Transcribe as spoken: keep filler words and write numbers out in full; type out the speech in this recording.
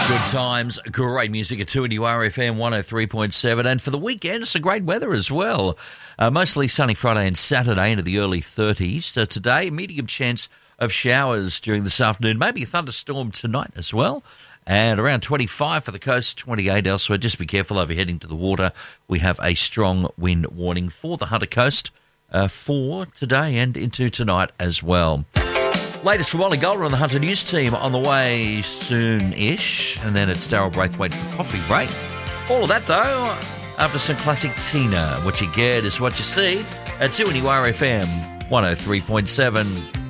Good times, great music at two N U R F M one oh three point seven. And for the weekend, some great weather as well. Uh, mostly sunny Friday and Saturday into the early thirties. Uh, today, medium chance of showers during this afternoon. Maybe a thunderstorm tonight as well. And around twenty-five for the coast, twenty-eight elsewhere. Just be careful over heading to the water. We have a strong wind warning for the Hunter Coast uh, for today and into tonight as well. Latest from Wally Golder on the Hunter News team on the way soon-ish. And then it's Daryl Braithwaite for coffee break. All of that, though, after some classic Tina. What you get is what you see at two N U R F M one oh three point seven.